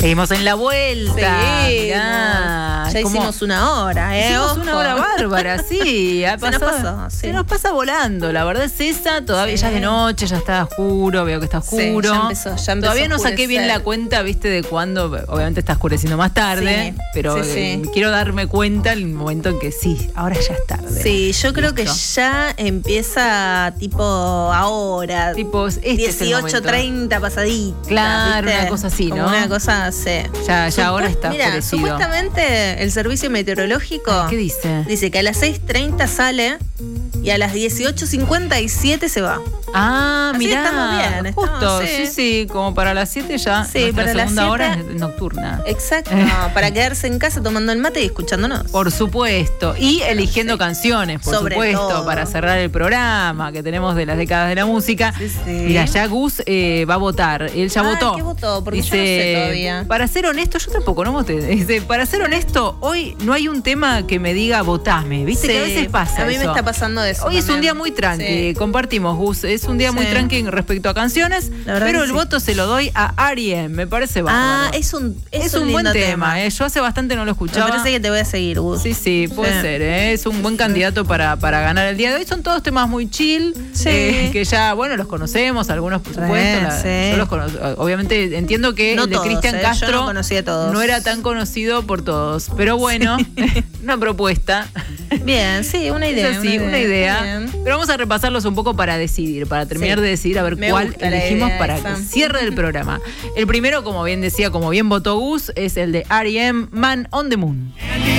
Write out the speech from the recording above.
Seguimos en la vuelta. Ya hicimos una hora, Hicimos Ojo. una hora bárbara, sí. Se nos pasa volando, la verdad es esa. Todavía ya es de noche, ya está oscuro, veo que está oscuro. Sí, ya empezó Todavía no a saqué bien la cuenta, viste, de cuándo. Obviamente está oscureciendo más tarde, pero quiero darme cuenta el momento en que sí, ahora ya es tarde. Sí, yo creo que ya empieza tipo ahora. Tipo, 18:30 pasadita. Claro, ¿viste? una cosa así, ¿no? Como una cosa así. Ya ahora está oscurecido. Supuestamente el servicio meteorológico ¿Qué dice? Dice que a las 6:30 sale y a las 18:57 se va. Ah, Así mirá, estamos bien, justo, sí. sí, como para las 7 ya. Sí, para la segunda las hora 7. es nocturna. Exacto, para quedarse en casa tomando el mate y escuchándonos. Por supuesto. Y eligiendo canciones, por Sobre supuesto, todo. para cerrar el programa que tenemos de las décadas de la música. Sí. Mira, ya Gus va a votar. Él ya votó. ¿Qué votó? Porque yo no sé todavía. Para ser honesto, yo tampoco no voté. Dice, para ser honesto, hoy no hay un tema que me diga votame. ¿Viste que a veces pasa A mí eso? me está pasando eso. Hoy es un también. día muy tranqui, Sí. compartimos, Gus. Es un día muy tranqui respecto a canciones, pero el voto se lo doy a R.E.M. Me parece bárbaro. Es un buen lindo tema. Yo hace bastante no lo escuchaba. Me parece que te voy a seguir, Gus. Sí, puede ser. Es un buen candidato para ganar el día de hoy. Son todos temas muy chill, que ya, bueno, los conocemos, algunos por supuesto. Yo los conozco. Obviamente entiendo que no el de todos, Cristian Castro yo no conocí a todos. no era tan conocido por todos. Pero bueno, una propuesta. Bien, sí, una idea. Sí, una idea. Bien. Pero vamos a repasarlos un poco para decidir, para terminar de decidir a ver cuál elegimos para el cierre del programa. El primero, como bien decía, como bien votó Gus, es el de R.E.M. Man on the Moon.